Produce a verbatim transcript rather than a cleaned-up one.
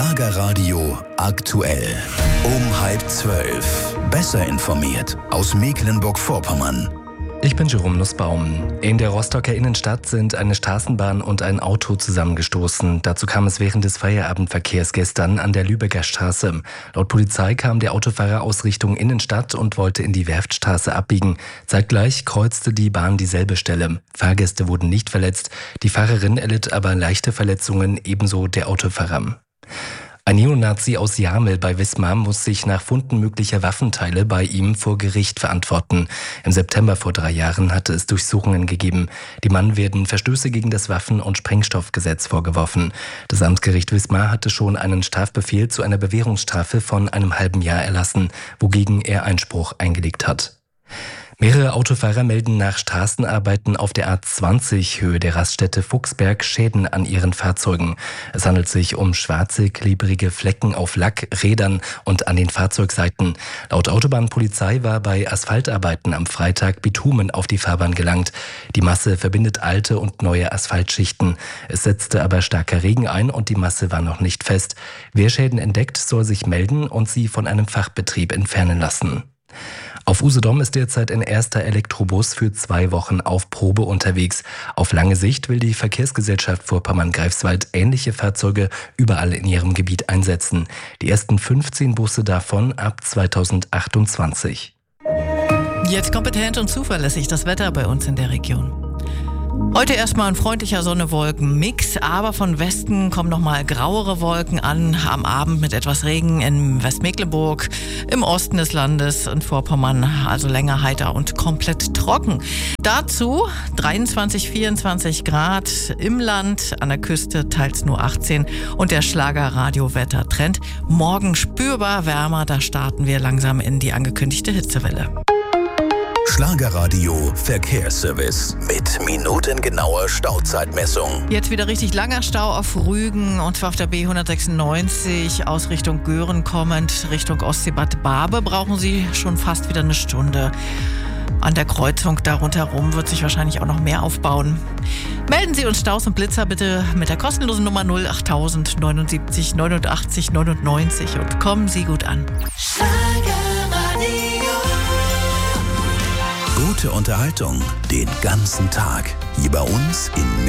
Schlagerradio aktuell. Um halb zwölf. Besser informiert aus Mecklenburg-Vorpommern. Ich bin Jerome Nussbaum. In der Rostocker Innenstadt sind eine Straßenbahn und ein Auto zusammengestoßen. Dazu kam es während des Feierabendverkehrs gestern an der Lübecker Straße. Laut Polizei kam der Autofahrer aus Richtung Innenstadt und wollte in die Werftstraße abbiegen. Zeitgleich kreuzte die Bahn dieselbe Stelle. Fahrgäste wurden nicht verletzt. Die Fahrerin erlitt aber leichte Verletzungen, ebenso der Autofahrer. Ein Neonazi aus Jamel bei Wismar muss sich nach Funden möglicher Waffenteile bei ihm vor Gericht verantworten. Im September vor drei Jahren hatte es Durchsuchungen gegeben. Dem Mann werden Verstöße gegen das Waffen- und Sprengstoffgesetz vorgeworfen. Das Amtsgericht Wismar hatte schon einen Strafbefehl zu einer Bewährungsstrafe von einem halben Jahr erlassen, wogegen er Einspruch eingelegt hat. Mehrere Autofahrer melden nach Straßenarbeiten auf der A zwanzig Höhe der Raststätte Fuchsberg Schäden an ihren Fahrzeugen. Es handelt sich um schwarze, klebrige Flecken auf Lack, Rädern und an den Fahrzeugseiten. Laut Autobahnpolizei war bei Asphaltarbeiten am Freitag Bitumen auf die Fahrbahn gelangt. Die Masse verbindet alte und neue Asphaltschichten. Es setzte aber starker Regen ein und die Masse war noch nicht fest. Wer Schäden entdeckt, soll sich melden und sie von einem Fachbetrieb entfernen lassen. Auf Usedom ist derzeit ein erster Elektrobus für zwei Wochen auf Probe unterwegs. Auf lange Sicht will die Verkehrsgesellschaft Vorpommern-Greifswald ähnliche Fahrzeuge überall in ihrem Gebiet einsetzen. Die ersten fünfzehn Busse davon ab zweitausendachtundzwanzig. Jetzt kompetent und zuverlässig das Wetter bei uns in der Region. Heute erstmal ein freundlicher Sonne-Wolken-Mix, aber von Westen kommen nochmal grauere Wolken an. Am Abend mit etwas Regen in Westmecklenburg, im Osten des Landes in Vorpommern, also länger heiter und komplett trocken. Dazu dreiundzwanzig, vierundzwanzig Grad im Land, an der Küste teils nur achtzehn und der Schlager-Radio-Wettertrend. Morgen spürbar wärmer, da starten wir langsam in die angekündigte Hitzewelle. Schlagerradio Verkehrsservice mit minutengenauer Stauzeitmessung. Jetzt wieder richtig langer Stau auf Rügen und zwar auf der B hundertsechsundneunzig aus Richtung Göhren kommend, Richtung Ostseebad Barbe brauchen Sie schon fast wieder eine Stunde. An der Kreuzung da rundherum wird sich wahrscheinlich auch noch mehr aufbauen. Melden Sie uns Staus und Blitzer bitte mit der kostenlosen Nummer null acht null null neun neunundachtzig neunundneunzig und kommen Sie gut an. Gute Unterhaltung den ganzen Tag. Hier bei uns in